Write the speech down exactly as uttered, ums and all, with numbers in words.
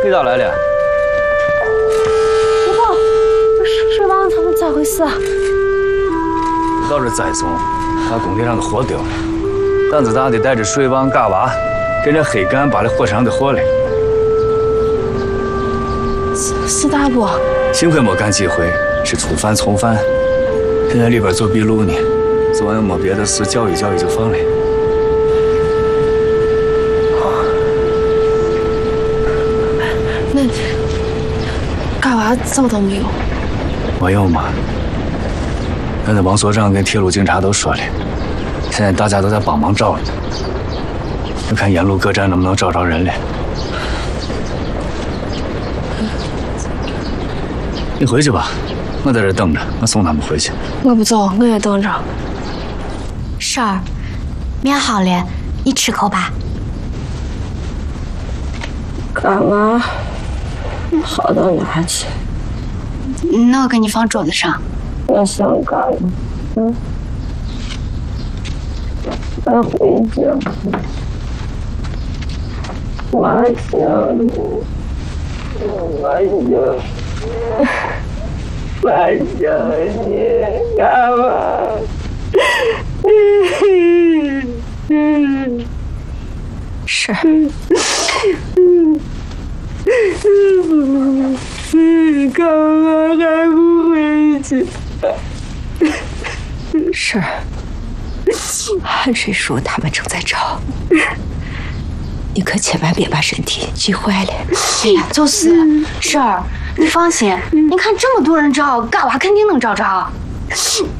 你咋来了？ 伯伯，水水王他们咋回事啊？ 到这栽种，把工地上的火丢了。胆子大的带着水王、嘎娃，跟着黑干把这火场给火了。 是是大不？ 幸亏没干几回，是初犯从犯，现在里边做笔录呢。昨晚没别的事，教育教育就放了。 那嘎娃找到没有？ 没有嘛。刚才王所长跟铁路警察都说了，现在大家都在帮忙找呢。就看沿路各站能不能找着人了。你回去吧，我在这等着，我送他们回去。 我不走，我也等着。 婶儿，面好了，你吃口吧。 嘎娃好到哪去？ 那我给你放桌子上。 我想嘎娃，嗯，我回家。我想你，我想。我想你，嘎娃。 是。 嘎娃还不回去。 是。汗水说他们正在找。你可千万别把身体急坏了。 哎呀，就是婶儿，你放心，你看这么多人找，嘎娃肯定能找着。